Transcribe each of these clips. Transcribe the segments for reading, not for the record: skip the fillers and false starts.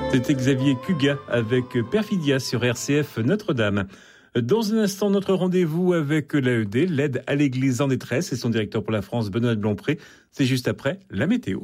C'était Xavier Cugat avec Perfidia sur RCF Notre-Dame. Dans un instant, notre rendez-vous avec l'AED, l'aide à l'Église en détresse, et son directeur pour la France, Benoît Blompré. C'est juste après la météo.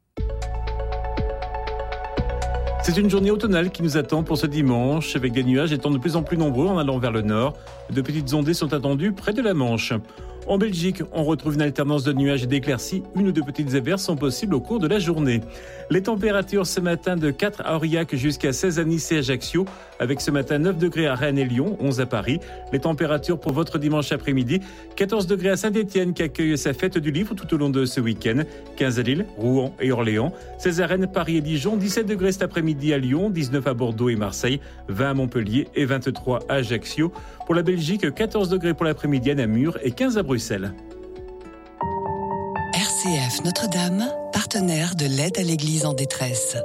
C'est une journée automnale qui nous attend pour ce dimanche, avec des nuages étant de plus en plus nombreux en allant vers le nord. De petites ondées sont attendues près de la Manche. En Belgique, on retrouve une alternance de nuages et d'éclaircies. Une ou deux petites averses sont possibles au cours de la journée. Les températures ce matin de 4 à Aurillac jusqu'à 16 à Nice et Ajaccio, avec ce matin 9 degrés à Rennes et Lyon, 11 à Paris. Les températures pour votre dimanche après-midi, 14 degrés à Saint-Étienne qui accueille sa fête du livre tout au long de ce week-end, 15 à Lille, Rouen et Orléans, 16 à Rennes, Paris et Dijon, 17 degrés cet après-midi à Lyon, 19 à Bordeaux et Marseille, 20 à Montpellier et 23 à Ajaccio. Pour la Belgique, 14 degrés pour l'après-midi à Namur et 15 à Bruxelles. RCF Notre-Dame, partenaire de l'aide à l'Église en détresse.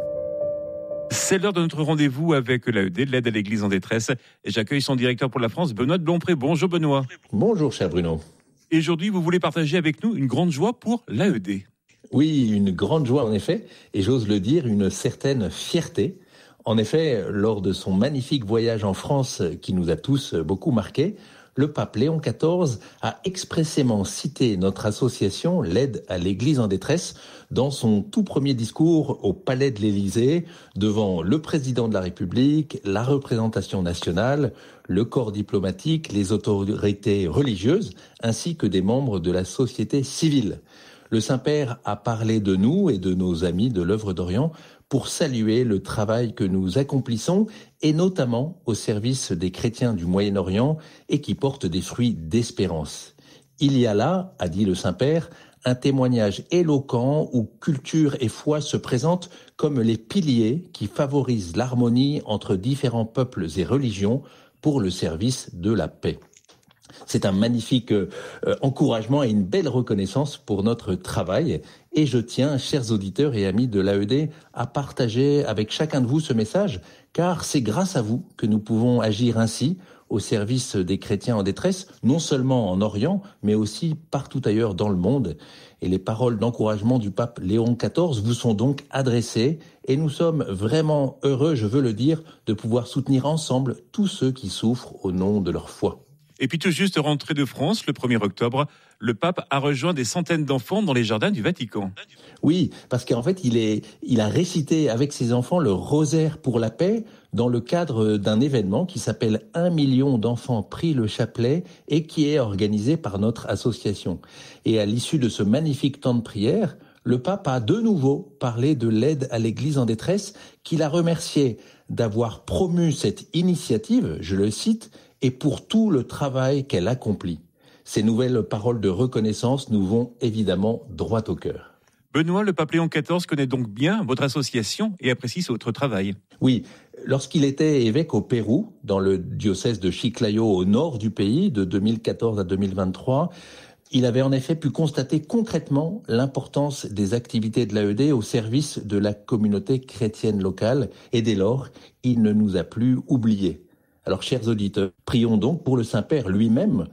C'est l'heure de notre rendez-vous avec l'AED, l'aide à l'Église en détresse. Et j'accueille son directeur pour la France, Benoît Blompré. Bonjour Benoît. Bonjour cher Bruno. Et aujourd'hui, vous voulez partager avec nous une grande joie pour l'AED. Oui, une grande joie en effet, et j'ose le dire, une certaine fierté. En effet, lors de son magnifique voyage en France qui nous a tous beaucoup marqués, le pape Léon XIV a expressément cité notre association, l'aide à l'Église en détresse, dans son tout premier discours au Palais de l'Élysée, devant le président de la République, la représentation nationale, le corps diplomatique, les autorités religieuses, ainsi que des membres de la société civile. Le Saint-Père a parlé de nous et de nos amis de l'œuvre d'Orient pour saluer le travail que nous accomplissons et notamment au service des chrétiens du Moyen-Orient et qui portent des fruits d'espérance. Il y a là, a dit le Saint-Père, un témoignage éloquent où culture et foi se présentent comme les piliers qui favorisent l'harmonie entre différents peuples et religions pour le service de la paix. C'est un magnifique encouragement et une belle reconnaissance pour notre travail. Et je tiens, chers auditeurs et amis de l'AED, à partager avec chacun de vous ce message, car c'est grâce à vous que nous pouvons agir ainsi au service des chrétiens en détresse, non seulement en Orient, mais aussi partout ailleurs dans le monde. Et les paroles d'encouragement du pape Léon XIV vous sont donc adressées, et nous sommes vraiment heureux, je veux le dire, de pouvoir soutenir ensemble tous ceux qui souffrent au nom de leur foi. Et puis tout juste rentré de France, le 1er octobre, le pape a rejoint des centaines d'enfants dans les jardins du Vatican. Oui, parce qu'en fait, il a récité avec ses enfants le rosaire pour la paix dans le cadre d'un événement qui s'appelle 1 million d'enfants prient le chapelet et qui est organisé par notre association. Et à l'issue de ce magnifique temps de prière, le pape a de nouveau parlé de l'aide à l'Église en détresse, qu'il a remercié d'avoir promu cette initiative, je le cite, et pour tout le travail qu'elle accomplit. Ces nouvelles paroles de reconnaissance nous vont évidemment droit au cœur. Benoît, le pape Léon XIV connaît donc bien votre association et apprécie votre travail. Oui, lorsqu'il était évêque au Pérou, dans le diocèse de Chiclayo au nord du pays, de 2014 à 2023, il avait en effet pu constater concrètement l'importance des activités de l'AED au service de la communauté chrétienne locale, et dès lors, il ne nous a plus oubliés. Alors, chers auditeurs, prions donc pour le Saint-Père lui-même,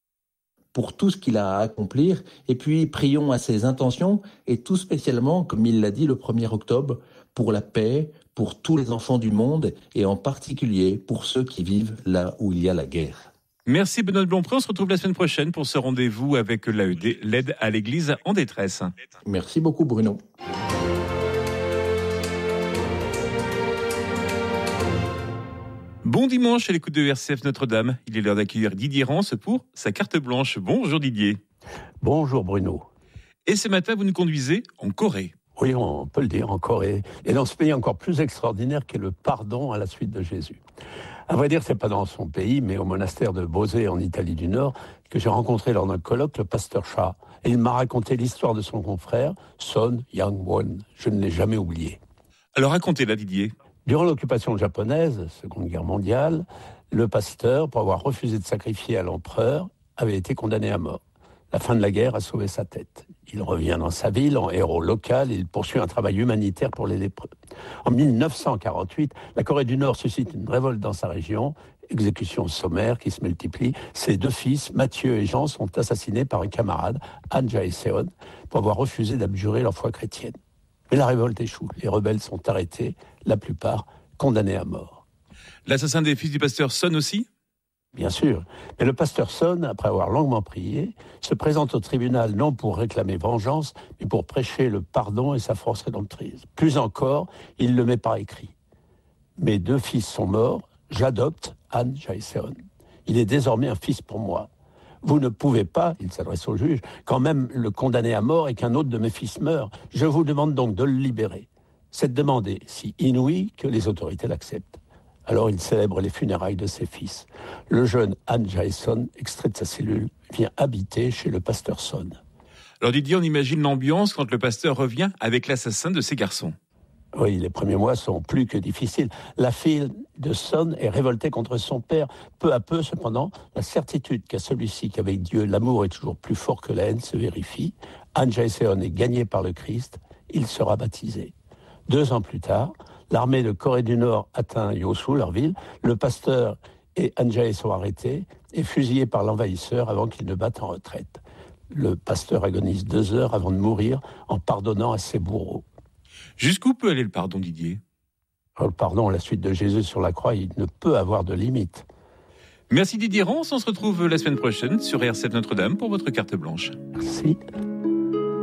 pour tout ce qu'il a à accomplir, et puis prions à ses intentions, et tout spécialement, comme il l'a dit le 1er octobre, pour la paix, pour tous les enfants du monde, et en particulier pour ceux qui vivent là où il y a la guerre. Merci Benoît Blompré, on se retrouve la semaine prochaine pour ce rendez-vous avec l'AED, l'aide à l'Église en détresse. Merci beaucoup Bruno. Bon dimanche à l'écoute de RCF Notre-Dame. Il est l'heure d'accueillir Didier Rance pour sa carte blanche. Bonjour Didier. Bonjour Bruno. Et ce matin, vous nous conduisez en Corée. Oui, on peut le dire, en Corée. Et dans ce pays encore plus extraordinaire qu'est le pardon à la suite de Jésus. À vrai dire, c'est pas dans son pays, mais au monastère de Bosé en Italie du Nord, que j'ai rencontré lors d'un colloque le pasteur Cha. Et il m'a raconté l'histoire de son confrère, Son Young-won. Je ne l'ai jamais oublié. Alors racontez-la Didier. Durant l'occupation japonaise, Seconde Guerre mondiale, le pasteur, pour avoir refusé de sacrifier à l'empereur, avait été condamné à mort. La fin de la guerre a sauvé sa tête. Il revient dans sa ville en héros local et il poursuit un travail humanitaire pour les lépreux. En 1948, la Corée du Nord suscite une révolte dans sa région, exécutions sommaires qui se multiplient. Ses deux fils, Mathieu et Jean, sont assassinés par un camarade, Han Jae-seon, pour avoir refusé d'abjurer leur foi chrétienne. Mais la révolte échoue. Les rebelles sont arrêtés, la plupart condamnés à mort. L'assassin des fils du pasteur Son aussi ? Bien sûr. Mais le pasteur Son, après avoir longuement prié, se présente au tribunal non pour réclamer vengeance, mais pour prêcher le pardon et sa force rédemptrice. Plus encore, il le met par écrit. Mes 2 fils sont morts, j'adopte Han Jae-seon. Il est désormais un fils pour moi. Vous ne pouvez pas, il s'adresse au juge, quand même le condamner à mort et qu'un autre de mes fils meure. Je vous demande donc de le libérer. Cette demande est si inouïe que les autorités l'acceptent. Alors il célèbre les funérailles de ses fils. Le jeune Han Jae-seon, extrait de sa cellule, vient habiter chez le pasteur Son. Alors Didier, on imagine l'ambiance quand le pasteur revient avec l'assassin de ses garçons. Oui, les premiers mois sont plus que difficiles. La fille de Son est révoltée contre son père. Peu à peu, cependant, la certitude qu'à celui-ci qu'avec Dieu, l'amour est toujours plus fort que la haine se vérifie. Han Jae-seon est gagné par le Christ. Il sera baptisé. 2 ans plus tard, l'armée de Corée du Nord atteint Yosu, leur ville. Le pasteur et Han Jae sont arrêtés et fusillés par l'envahisseur avant qu'ils ne battent en retraite. Le pasteur agonise 2 heures avant de mourir en pardonnant à ses bourreaux. Jusqu'où peut aller le pardon, Didier ? Le pardon, à la suite de Jésus sur la croix, il ne peut avoir de limite. Merci Didier Rance, on se retrouve la semaine prochaine sur RCF Notre-Dame pour votre carte blanche. Merci.